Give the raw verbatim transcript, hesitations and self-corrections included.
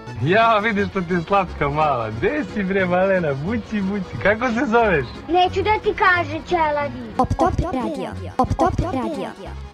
Ja, vidiš što ti je slatka mala. Gde si bre, malena? Buci, buci. Kako se zoveš? Neću da ti kaže, Čeladi. Op Top Radio. Op Top Radio.